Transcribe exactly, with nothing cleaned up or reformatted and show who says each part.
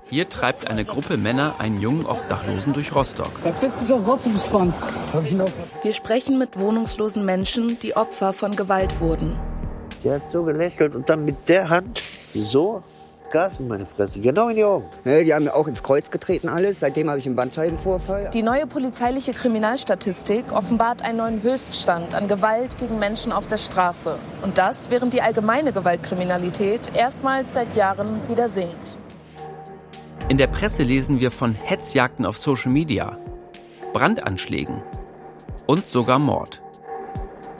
Speaker 1: Hier treibt eine Gruppe Männer einen jungen Obdachlosen durch Rostock.
Speaker 2: Wir sprechen mit wohnungslosen Menschen, die Opfer von Gewalt wurden.
Speaker 3: Der hat so gelächelt und dann mit der Hand so Gas in meine Fresse, genau in die Augen.
Speaker 4: Ja, die haben mir auch ins Kreuz getreten alles, seitdem habe ich einen Bandscheibenvorfall.
Speaker 2: Die neue polizeiliche Kriminalstatistik offenbart einen neuen Höchststand an Gewalt gegen Menschen auf der Straße. Und das, während die allgemeine Gewaltkriminalität erstmals seit Jahren wieder sinkt.
Speaker 1: In der Presse lesen wir von Hetzjagden auf Social Media, Brandanschlägen und sogar Mord.